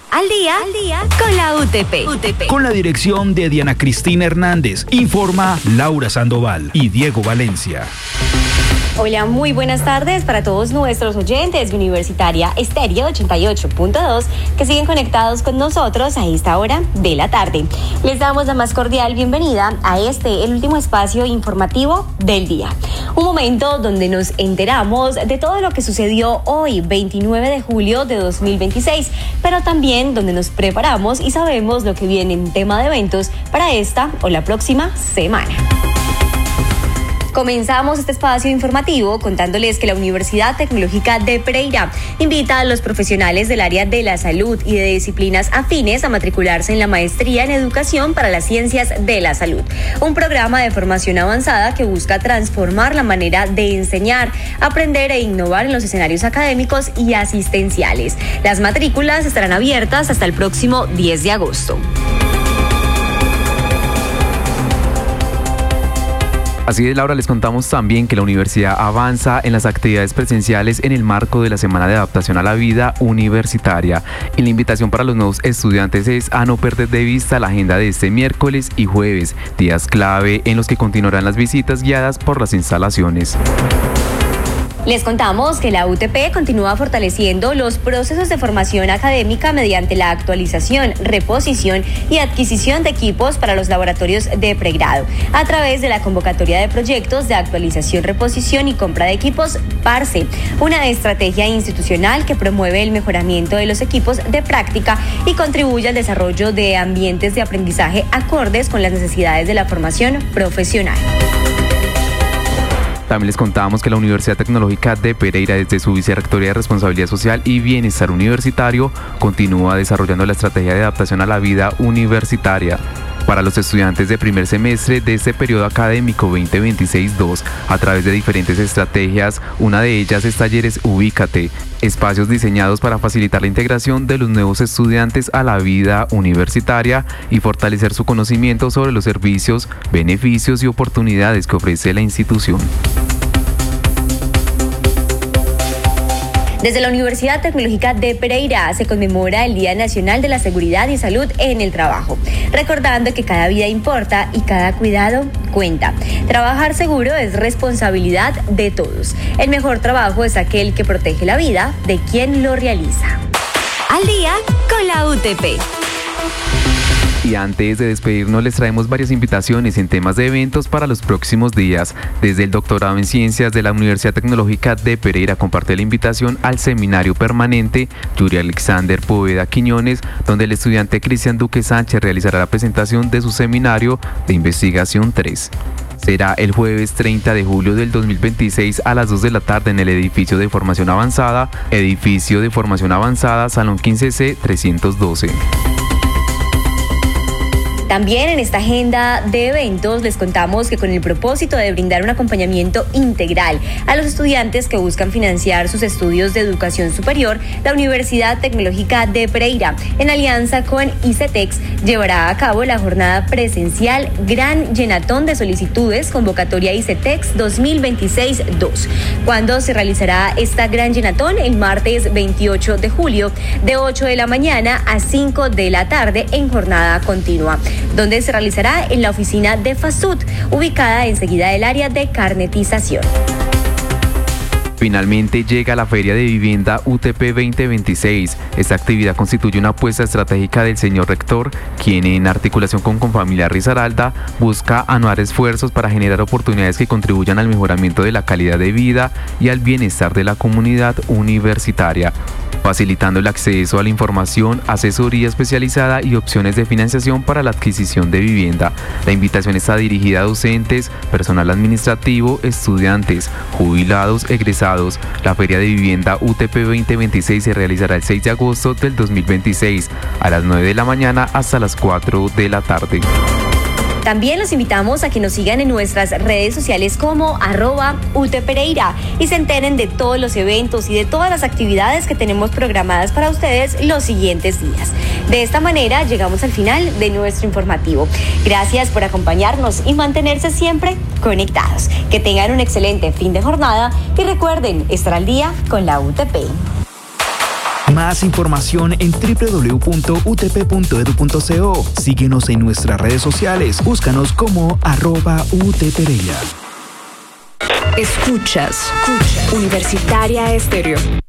Al día con la UTP. Con la dirección de Diana Cristina Hernández, informa Laura Sandoval y Diego Valencia. Hola, muy buenas tardes para todos nuestros oyentes de Universitaria Estéreo 88.2 que siguen conectados con nosotros a esta hora de la tarde. Les damos la más cordial bienvenida a el último espacio informativo del día. Un momento donde nos enteramos de todo lo que sucedió hoy, 29 de julio de 2026, pero también donde nos preparamos y sabemos lo que viene en tema de eventos para esta o la próxima semana. Comenzamos este espacio informativo contándoles que la Universidad Tecnológica de Pereira invita a los profesionales del área de la salud y de disciplinas afines a matricularse en la maestría en educación para las ciencias de la salud, un programa de formación avanzada que busca transformar la manera de enseñar, aprender e innovar en los escenarios académicos y asistenciales. Las matrículas estarán abiertas hasta el próximo 10 de agosto. Así es, Laura, les contamos también que la universidad avanza en las actividades presenciales en el marco de la Semana de Adaptación a la Vida Universitaria. Y la invitación para los nuevos estudiantes es a no perder de vista la agenda de este miércoles y jueves, días clave en los que continuarán las visitas guiadas por las instalaciones. Les contamos que la UTP continúa fortaleciendo los procesos de formación académica mediante la actualización, reposición y adquisición de equipos para los laboratorios de pregrado, a través de la convocatoria de proyectos de actualización, reposición y compra de equipos PARCE, una estrategia institucional que promueve el mejoramiento de los equipos de práctica y contribuye al desarrollo de ambientes de aprendizaje acordes con las necesidades de la formación profesional. También les contábamos que la Universidad Tecnológica de Pereira, desde su Vicerrectoría de Responsabilidad Social y Bienestar Universitario, continúa desarrollando la estrategia de adaptación a la vida universitaria para los estudiantes de primer semestre de este periodo académico 2026-2 a través de diferentes estrategias. Una de ellas es Talleres Ubícate, espacios diseñados para facilitar la integración de los nuevos estudiantes a la vida universitaria y fortalecer su conocimiento sobre los servicios, beneficios y oportunidades que ofrece la institución. Desde la Universidad Tecnológica de Pereira se conmemora el Día Nacional de la Seguridad y Salud en el Trabajo, recordando que cada vida importa y cada cuidado cuenta. Trabajar seguro es responsabilidad de todos. El mejor trabajo es aquel que protege la vida de quien lo realiza. Al día con la UTP. Y antes de despedirnos les traemos varias invitaciones en temas de eventos para los próximos días. Desde el doctorado en Ciencias de la Universidad Tecnológica de Pereira comparte la invitación al seminario permanente Yuri Alexander Poveda Quiñones, donde el estudiante Cristian Duque Sánchez realizará la presentación de su seminario de investigación 3. Será el jueves 30 de julio del 2026 a las 2 de la tarde en el edificio de formación avanzada, Salón 15C 312. También en esta agenda de eventos les contamos que con el propósito de brindar un acompañamiento integral a los estudiantes que buscan financiar sus estudios de educación superior, la Universidad Tecnológica de Pereira, en alianza con ICETEX, llevará a cabo la jornada presencial Gran Llenatón de Solicitudes, convocatoria ICETEX 2026-2. ¿Cuándo se realizará esta Gran Llenatón? El martes 28 de julio, de 8 de la mañana a 5 de la tarde en jornada continua, donde se realizará en la oficina de FASUD, ubicada enseguida del área de carnetización. Finalmente llega la Feria de Vivienda UTP 2026. Esta actividad constituye una apuesta estratégica del señor rector, quien en articulación con Confamiliar Risaralda busca anuar esfuerzos para generar oportunidades que contribuyan al mejoramiento de la calidad de vida y al bienestar de la comunidad universitaria, facilitando el acceso a la información, asesoría especializada y opciones de financiación para la adquisición de vivienda. La invitación está dirigida a docentes, personal administrativo, estudiantes, jubilados, egresados. La Feria de Vivienda UTP 2026 se realizará el 6 de agosto del 2026 a las 9 de la mañana hasta las 4 de la tarde. También los invitamos a que nos sigan en nuestras redes sociales como @UTPereira y se enteren de todos los eventos y de todas las actividades que tenemos programadas para ustedes los siguientes días. De esta manera llegamos al final de nuestro informativo. Gracias por acompañarnos y mantenerse siempre conectados. Que tengan un excelente fin de jornada y recuerden estar al día con la UTP. Más información en www.utp.edu.co. Síguenos en nuestras redes sociales. Búscanos como @UTPereira. Escuchas Universitaria Estéreo.